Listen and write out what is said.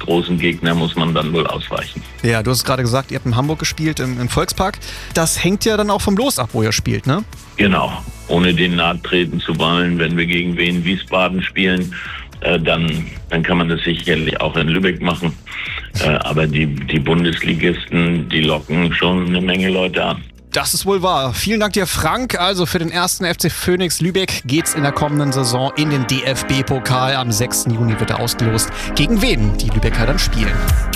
großen Gegner muss man dann wohl ausweichen. Ja, du hast gerade gesagt, ihr habt in Hamburg gespielt, im Volkspark. Das hängt ja dann auch vom Los ab, wo ihr spielt, ne? Genau, ohne denen nahe treten zu wollen, wenn wir gegen Wien Wiesbaden spielen, dann kann man das sicherlich auch in Lübeck machen. Aber die Bundesligisten, die locken schon eine Menge Leute an. Das ist wohl wahr. Vielen Dank dir, Frank. Also für den ersten FC Phoenix Lübeck geht's in der kommenden Saison in den DFB-Pokal. Am 6. Juni wird er ausgelost. Gegen wen die Lübecker dann spielen.